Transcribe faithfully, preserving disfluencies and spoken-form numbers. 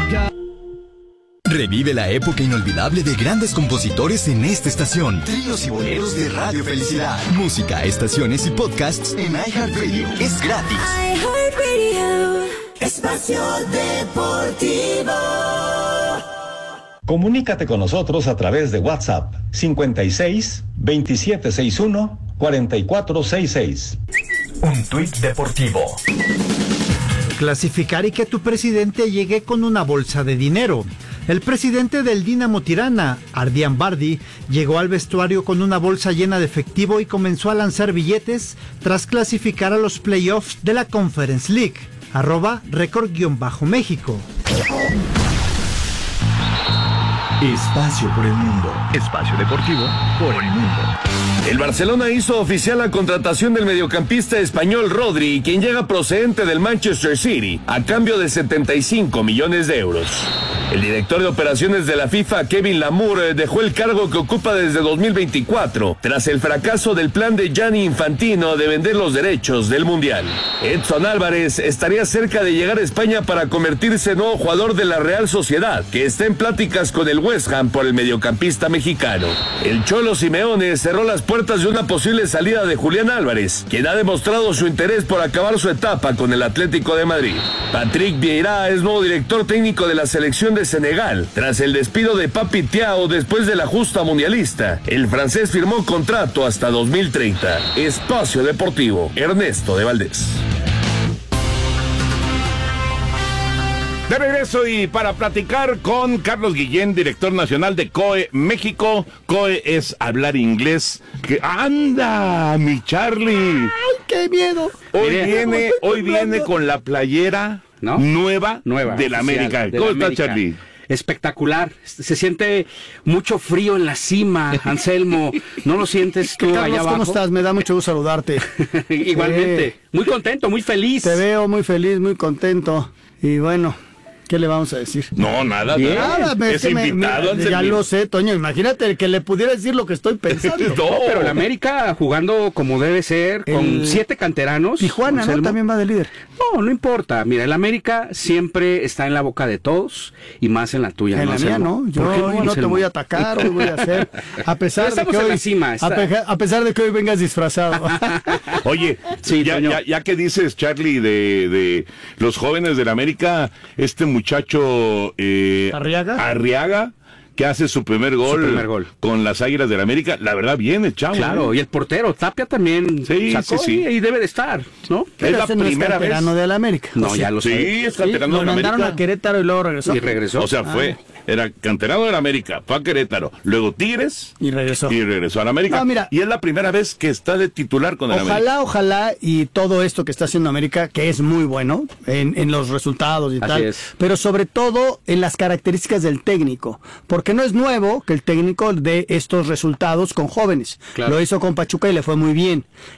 Revive la época inolvidable de grandes compositores en esta estación. Tríos y boleros de Radio Felicidad. Música, estaciones y podcasts en iHeartRadio. Es gratis. iHeartRadio. Espacio Deportivo. Comunícate con nosotros a través de WhatsApp cincuenta y seis, veintisiete sesenta y uno, cuarenta y cuatro sesenta y seis. Un tuit deportivo. Clasificar y que tu presidente llegue con una bolsa de dinero. El presidente del Dinamo Tirana, Ardian Bardi, llegó al vestuario con una bolsa llena de efectivo y comenzó a lanzar billetes tras clasificar a los playoffs de la Conference League. Arroba récord-méxico. Espacio por el mundo. Espacio deportivo por el mundo. El Barcelona hizo oficial la contratación del mediocampista español Rodri, quien llega procedente del Manchester City, a cambio de setenta y cinco millones de euros. El director de operaciones de la FIFA, Kevin Lamour, dejó el cargo que ocupa desde dos mil veinticuatro, tras el fracaso del plan de Gianni Infantino de vender los derechos del Mundial. Edson Álvarez estaría cerca de llegar a España para convertirse en nuevo jugador de la Real Sociedad, que está en pláticas con el West Ham por el mediocampista mexicano. El Cholo Simeone cerró las puertas de una posible salida de Julián Álvarez, quien ha demostrado su interés por acabar su etapa con el Atlético de Madrid. Patrick Vieira es nuevo director técnico de la selección de Senegal, tras el despido de Papi Thiaw después de la justa mundialista. El francés firmó contrato hasta dos mil treinta. Espacio Deportivo, Ernesto de Valdés. De regreso y para platicar con Carlos Guillén, director nacional de C O E México. C O E es hablar inglés. Que ¡anda, mi Charlie! ¡Ay, qué miedo! Hoy Mire, viene, hoy viene con la playera ¿no? nueva, nueva de la América. de ¿Cómo la está, América. Charlie? Espectacular. Se siente mucho frío en la cima, Anselmo. ¿No lo sientes tú Carlos, allá abajo? ¿cómo estás? Me da mucho gusto saludarte. Igualmente. Eh, muy contento, muy feliz. Te veo muy feliz, muy contento. Y bueno, ¿qué le vamos a decir? No, nada, Bien. nada. Nada, me- Es que me- invitado, me- ya Anselmín. lo sé, Toño. Imagínate que le pudiera decir lo que estoy pensando. No, Pero la América jugando como debe ser, con El- siete canteranos. Tijuana, ¿no? Anselmo. También va de líder. No, no importa. Mira, el América siempre está en la boca de todos y más en la tuya. En ¿no, la mía, Anselmo? ¿no? Yo ¿Por qué hoy no te Anselmo? voy a atacar, hoy voy a hacer. A pesar Pero de estamos que en hoy. la cima, está. a, peja- a pesar de que hoy vengas disfrazado. Oye, Sí, ya, Toño. ya, ya que dices, Charlie, de, de los jóvenes de la América, este muchacho eh, ¿Arriaga? Arriaga, que hace su primer gol, primer gol. con las Águilas de la América, la verdad viene, chavo. Claro, ¿eh? y el portero, Tapia también Sí, sacó sí, sí. y, y debe de estar, ¿no? Es la Ese no es primera vez. canterano de la América. No, O sea, ya lo Sí, sé. es sí, canterano lo de la mandaron América. a Querétaro y luego regresó. Y regresó. O sea, Ah. fue, era canterano de la América, fue a Querétaro, luego Tigres Y regresó. y regresó a la América. No, mira. y es la primera vez que está de titular con el América. Ojalá, ojalá, y todo esto que está haciendo América, que es muy bueno en, en los resultados y Así tal, es. pero sobre todo en las características del técnico, porque no es nuevo que el técnico dé estos resultados con jóvenes. Claro. Lo hizo con Pachuca y le fue muy bien.